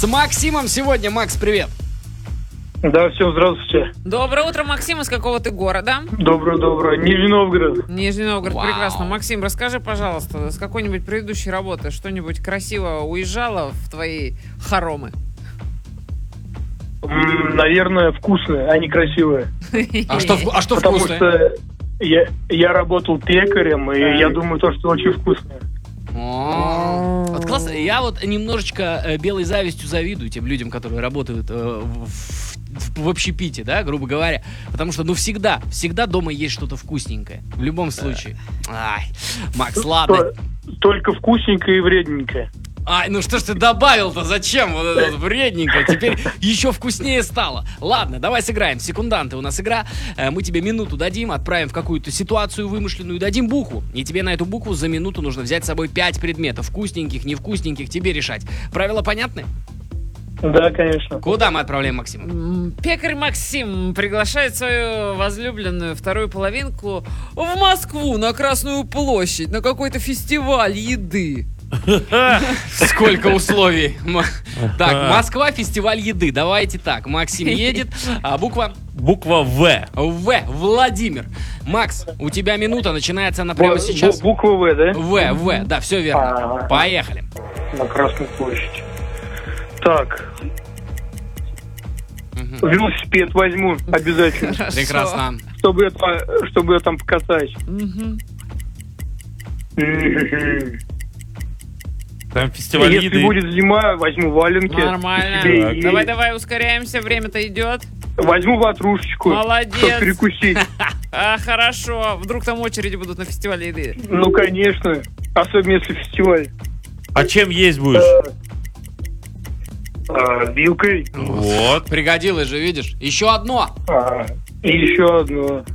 С Максимом сегодня. Макс, привет. Да, всем здравствуйте. Доброе утро, Максим. Из какого ты города? Доброе. Нижний Новгород. Нижний Новгород, Вау. прекрасно. Максим, расскажи, пожалуйста, с какой-нибудь предыдущей работы что-нибудь красиво уезжало в твои хоромы? Наверное, вкусные, а не красивые. А что Потому вкусное? что я работал пекарем, и я думаю, то, что очень вкусное. Вот классно. Я вот немножечко белой завистью завидую тем людям, которые работают в общепите, да, грубо говоря. Потому что, всегда дома есть что-то вкусненькое. В любом случае. Ай, Макс, ладно. Только вкусненькое и вредненькое. Ай, ну что ж ты добавил-то? Зачем? Вот это вот вредненько. Теперь еще вкуснее стало. Ладно, давай сыграем. Секунданты у нас игра. Мы тебе минуту дадим, отправим в какую-то ситуацию вымышленную, дадим букву. И тебе на эту букву за минуту нужно взять с собой 5 предметов. Вкусненьких, невкусненьких, тебе решать. Правила понятны? Да, конечно. Куда мы отправляем Максима? Пекарь Максим приглашает свою возлюбленную вторую половинку в Москву, на Красную площадь, на какой-то фестиваль еды. Сколько условий. Так, Москва, фестиваль еды. Давайте так. Максим едет. А буква? Буква В. В. Владимир. Макс, у тебя минута. Начинается она прямо сейчас. Буква В, да? В. Да, все верно. Ага. Поехали. На Красную площадь. Так. Велосипед возьму обязательно, Хорошо. Прекрасно. чтобы ее там покатать. Мгм. Там фестиваль Если еды. будет зима, возьму валенки. Нормально. себе и Давай, ускоряемся, время-то идет. возьму ватрушечку, Молодец. чтобы перекусить. Хорошо. Вдруг там очереди будут на фестивале еды. Ну, конечно. Особенно если фестиваль. А чем есть будешь? Вилкой. Вот. Пригодилось же, видишь? Еще одно. И еще одно.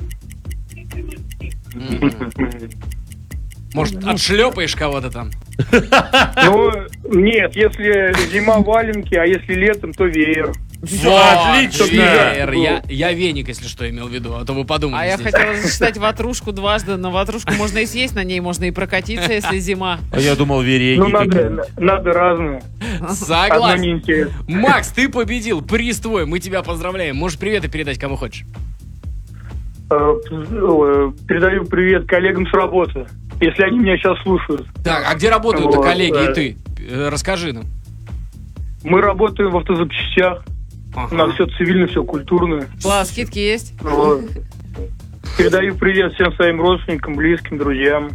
Может, отшлепаешь кого-то там? Ну, нет, если зима валенки, а если летом, то веер. Всё, отлично. Веер. Я веник, если что, имел в виду. А то вы подумали. А я здесь. хотела зачитать ватрушку дважды. На ватрушку можно и съесть, на ней можно и прокатиться, если зима. А я думал, вереги. Ну, надо разное. Одно Согласен. неинтересно. Макс, ты победил. Приз твой. Мы тебя поздравляем. Можешь приветы передать кому хочешь. Передаю привет коллегам с работы, если они меня сейчас слушают. Так, а где работают-то Вот, коллеги да. и ты? Расскажи нам. Мы работаем в автозапчастях. У нас все цивильно, все культурно. Класс, скидки есть? Вот. Передаю привет всем своим родственникам, близким, друзьям.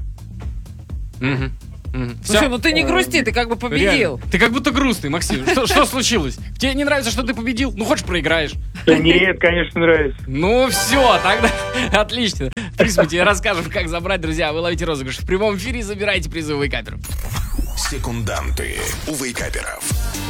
Слушай, ну ты не грусти, ты как бы победил. Ты как будто грустный, Максим. Что случилось? Тебе не нравится, что ты победил? Ну, хочешь, проиграешь. Да нет, конечно, нравится. Ну, все, тогда отлично. В принципе, тебе расскажем, как забрать, друзья. Вы ловите розыгрыш в прямом эфире и забираете призы у Вейкаперов. Секунданты у Вейкаперов.